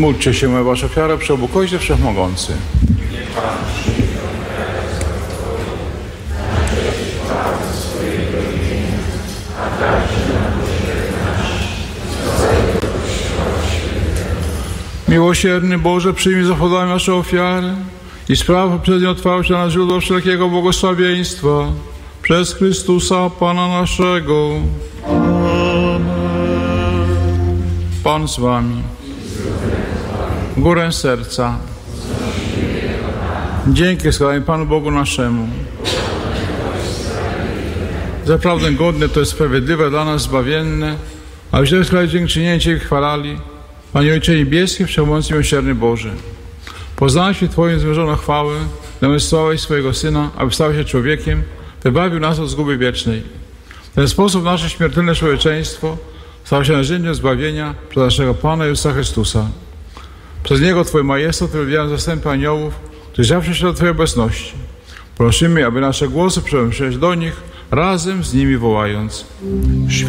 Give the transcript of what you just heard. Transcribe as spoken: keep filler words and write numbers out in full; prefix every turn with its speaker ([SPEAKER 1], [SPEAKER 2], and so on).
[SPEAKER 1] Módlcie się, moja wasza ofiara, przy obu Kościół Wszechmogący. Miłosierny Boże, przyjmij zachowanie nasze ofiary i spraw przez nie otwarcie na źródło wszelkiego błogosławieństwa. Przez Chrystusa Pana naszego. Amen. Pan z wami. Górę serca. Dzięki składamy Panu Bogu naszemu. Zaprawdę godne to jest sprawiedliwe dla nas zbawienne, a źle składać dziękczynięcie i chwalali. Panie Ojcze Niebieski, Wszechmogący Miłosierny Boże, poznałeś się Twoją zmierzoną chwałę, namysłałeś swojego Syna, aby stał się człowiekiem, wybawił nas od zguby wiecznej. W ten sposób nasze śmiertelne człowieczeństwo stało się narzędziem zbawienia przez naszego Pana Jezusa Chrystusa. Przez Niego Twój majestat wywijają zastępy aniołów, którzy zawsze się do Twojej obecności. Prosimy, aby nasze głosy przemyśleć do nich, razem z nimi wołając.